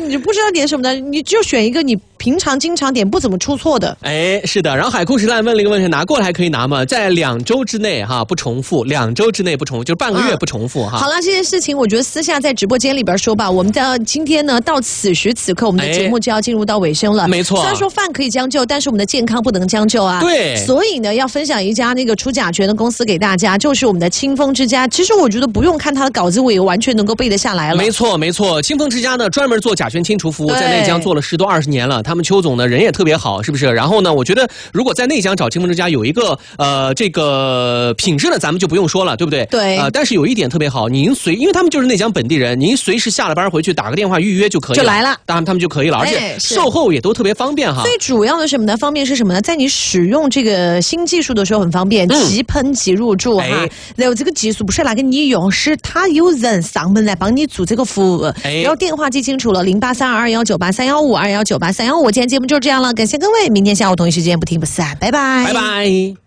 你就不知道点什么的，你就选一个你平常经常点不怎么出错的。 哎，是的。然后海枯石烂问了一个问题，拿过来还可以拿吗？在2周之内哈不重复，2周之内不重复，就是半个月不重复哈。 好了，这件事情我觉得私下在直播间里边说吧。我们的今天呢，到此时此刻，我们的节目就要进入到尾声了。 没错， 虽然说饭可以将就，但是我们的健康不能将就啊。 对， 所以呢，要分享一家那个除甲醛的公司给大家，就是我们的清风之家。其实我觉得不用看它的稿子，我也完全能够背得下来了。 没错，没错。清风之家呢，专门做甲醛清除服务，在内江做了10多20年了。他们邱总呢人也特别好，是不是？然后呢，我觉得如果在内江找清风之家有一个这个品质呢，咱们就不用说了，对不对？ 对。 但是有一点特别好，因为他们就是内江本地人，您随时下了班回去打个电话预约就可以了， 就来了， 当然他们就可以了，而且售后也都特别方便哈。 最主要的是什么呢？方便是什么呢？在你使用这个新技术的时候很方便，即喷即入住哈。然后这个技术不是拿给你用，是他有人上门来帮你做这个服务。然后电话记清楚了，0832198315，21983115。今天节目就是这样了，感谢各位，明天下午同一时间不听不散，拜拜， 拜拜。